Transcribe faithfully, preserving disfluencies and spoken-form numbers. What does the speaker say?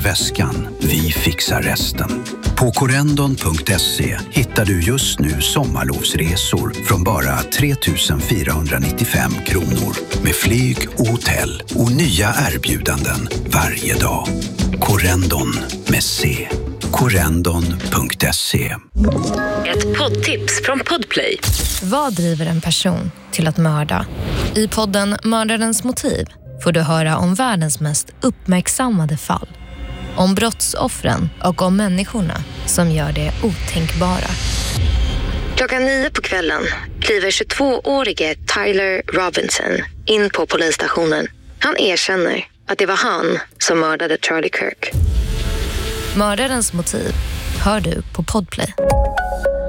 väskan. Vi fixar resten. På corendon punkt se hittar du just nu sommarlovsresor från bara tre tusen fyrahundranittiofem kronor. Med flyg och hotell och nya erbjudanden varje dag. Corendon med C. corendon punkt se. Ett poddtips från Podplay. Vad driver en person till att mörda? I podden Mördarens motiv får du höra om världens mest uppmärksammade fall. Om brottsoffren och om människorna som gör det otänkbara. Klockan nio på kvällen kliver tjugotvåårige Tyler Robinson in på polisstationen. Han erkänner att det var han som mördade Charlie Kirk. Mördarens motiv hör du på Podplay.